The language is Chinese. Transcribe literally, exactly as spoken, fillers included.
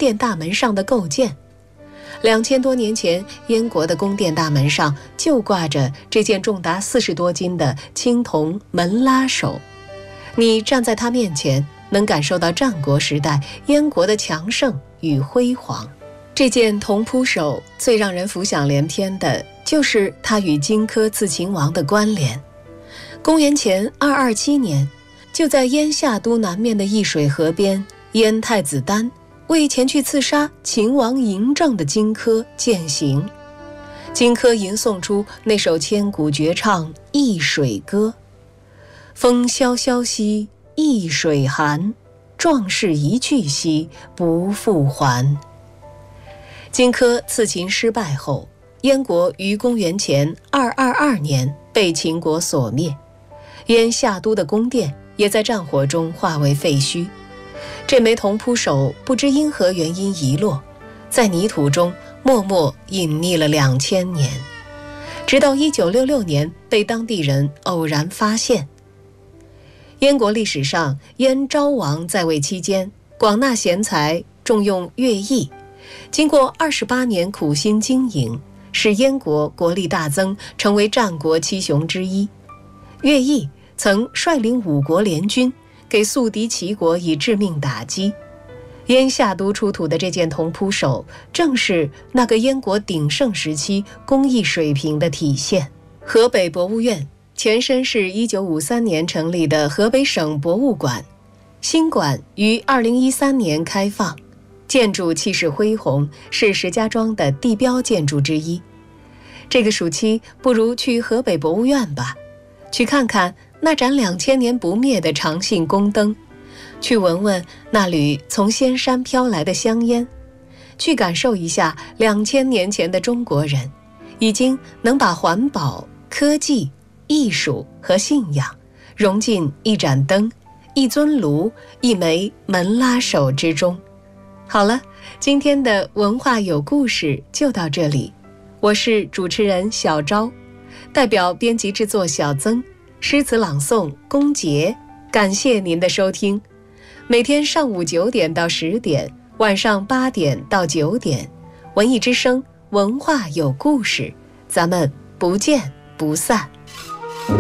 殿大门上的构件。两千多年前，燕国的宫殿大门上就挂着这件重达四十多斤的青铜门拉手。你站在它面前，能感受到战国时代燕国的强盛与辉煌。这件铜扑手最让人浮想联翩的就是它与荆轲刺秦王的关联。公元前二百二十七年，就在燕夏都南面的易水河边，燕太子丹为前去刺杀秦王嬴政的荆轲饯行。荆轲吟诵出那首千古绝唱《易水歌》：风萧萧兮易水寒，壮士一去兮不复还。荆轲刺秦失败后，燕国于公元前二百二十二年被秦国所灭，燕夏都的宫殿也在战火中化为废墟。这枚铜扑手不知因何原因遗落，在泥土中默默隐匿了两千年，直到一九六六年被当地人偶然发现。燕国历史上，燕昭王在位期间，广纳贤才，重用乐毅，经过二十八年苦心经营，使燕国国力大增，成为战国七雄之一。乐毅曾率领五国联军，给宿敌齐国以致命打击。燕夏都出土的这件铜扑手，正是那个燕国鼎盛时期工艺水平的体现。河北博物院前身是一九五三年成立的河北省博物馆，新馆于二零一三年开放，建筑气势恢宏，是石家庄的地标建筑之一。这个暑期不如去河北博物院吧，去看看那盏两千年不灭的长信宫灯，去闻闻那缕从仙山飘来的香烟，去感受一下两千年前的中国人已经能把环保、科技、艺术和信仰融进一盏灯、一尊炉、一枚门拉手之中。好了，今天的文化有故事就到这里，我是主持人小昭，代表编辑制作小曾，诗词朗诵龚杰，感谢您的收听。每天上午九点到十点，晚上八点到九点，文艺之声，文化有故事，咱们不见不散。